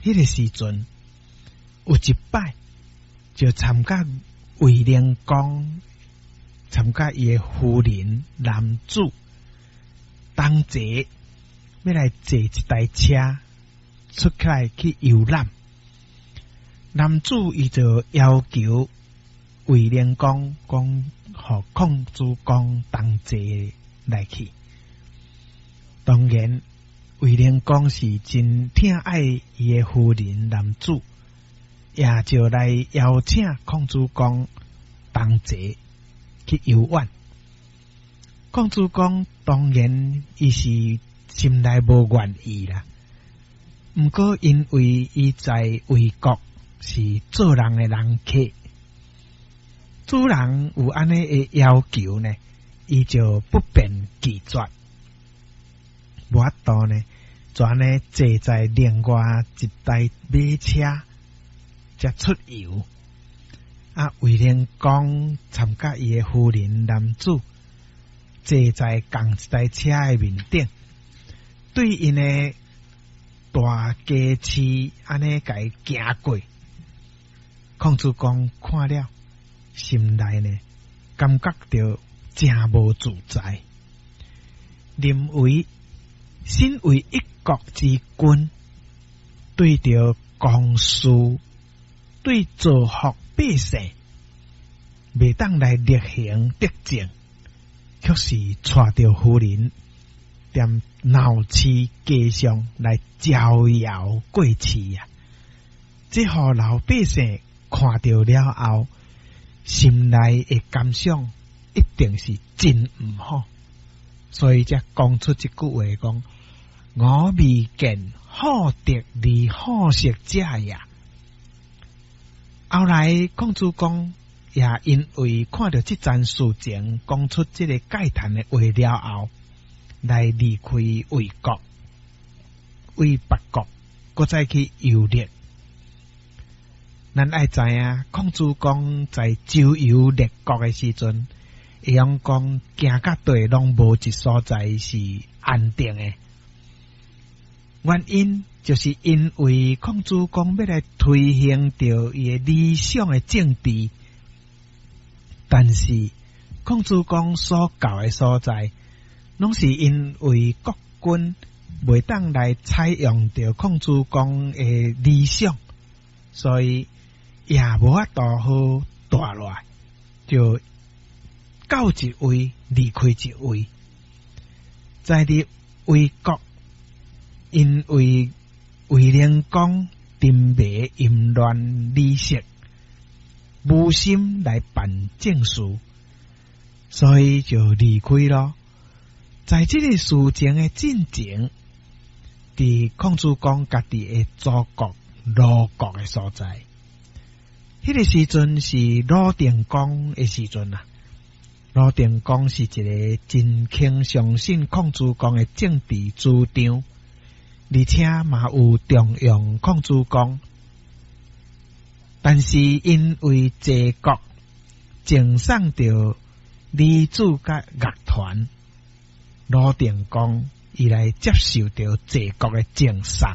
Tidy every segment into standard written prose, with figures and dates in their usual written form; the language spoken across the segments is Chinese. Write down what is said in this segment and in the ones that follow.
迄个时阵有一摆就参加卫灵公参加伊的夫人男主同坐，要来坐一台车出起来去游览。男主伊就要求卫灵公讲，互控主公同坐来去。当然，卫灵公是真疼爱伊的夫人男主，也就来邀请控主公同坐去游玩。控主公当然伊是心内无愿意啦，毋过因为伊在魏国是做人的人客，主人有安尼的要求呢，伊就不便拒绝。无法度呢，就安尼坐在另外一台马车，才出游。卫灵公参加伊的夫人男主，坐在同一台车的面顶，对因的大家市安尼甲伊行过。控主公看了，心内呢感觉到真无自在，认为身为一国之君，对着公事，对造福百姓，未当来厉行德政，却是带着夫人踮闹市街上来招摇过市啊！这互老百姓看到了后，心内的感想一定是真毋好，所以才讲出这句话讲：我未见好德而好色者也。后来控主公也因为看到这件事情，讲出这个慨叹的话了后，来离开魏国，为别国，搁再去游历。咱爱知影，控主公在周游列国的时阵，会用讲行到对拢无一所在是安定的。原因就是因为控主公要来推行着伊的理想的政治，但是控主公所到的所在，拢是因为国君袂当来采用着控主公的理想，所以也无法度好大落来，就到一位离开一位。在伫魏国，因为卫灵公沉迷淫乱礼色，无心来办政事，所以就离开咯。在这个事情的进程，伫控主公家己的祖国鲁国的所在，迄个时阵是鲁定公的时阵啊。鲁定公是一个真倾相信控主公的政治主张，而且嘛有重用控主公，但是因为齐国赠送着礼主甲乐团，鲁定公伊来接受着齐国的赠送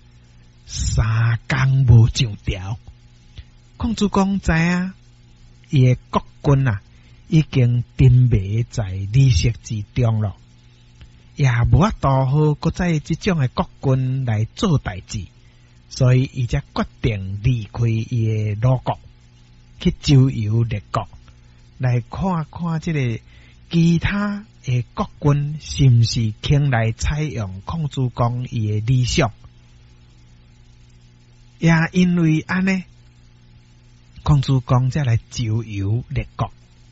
，3工无上调。控主公知影伊的国君啊，已经沉迷在礼色之中咯，也无法度好搁再即种的国君来做代志，所以伊才决定离开伊的鲁国，去周游列国，来看看这个其他的国君是毋是肯来采用控主公伊的理想。也因为安尼，控主公才来周游列国。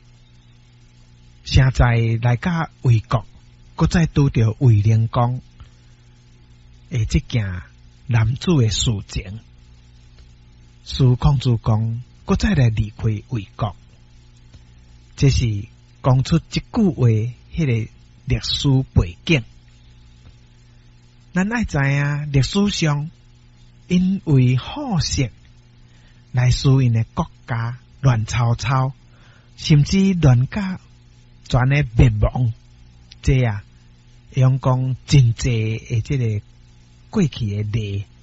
现在来到魏国，搁再拄着卫灵公诶，即件男子的事情，使控主公搁再来离开魏国，这是讲出一句话，迄个历史背景。咱爱知影历史上，因为好色来使因的国家乱糟糟，甚至乱甲全的灭亡，这用讲真济的这个过去的例。